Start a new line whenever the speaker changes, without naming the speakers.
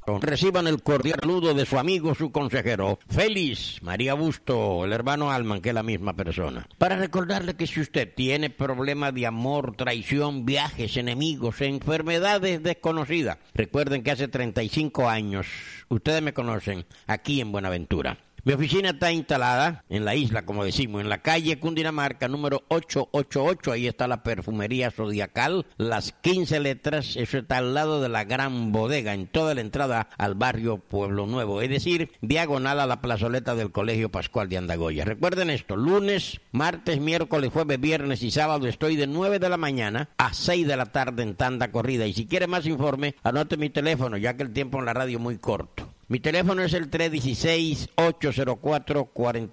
Reciban el cordial saludo de su amigo, su consejero, Félix María Busto, el hermano Alman, que es la misma persona. Para recordarle que si usted tiene problemas de amor, traición, viajes, enemigos, enfermedades desconocidas, recuerden que hace 35 años, ustedes me conocen, aquí en Buenaventura. Mi oficina está instalada en la isla, como decimos, en la calle Cundinamarca, número 888. Ahí está la perfumería Zodiacal, las 15 letras. Eso está al lado de la gran bodega, en toda la entrada al barrio Pueblo Nuevo. Es decir, diagonal a la plazoleta del Colegio Pascual de Andagoya. Recuerden esto, lunes, martes, miércoles, jueves, viernes y sábado estoy de 9 de la mañana a 6 de la tarde en tanda corrida. Y si quiere más informe, anote mi teléfono, ya que el tiempo en la radio es muy corto. Mi teléfono es el 316-804-45.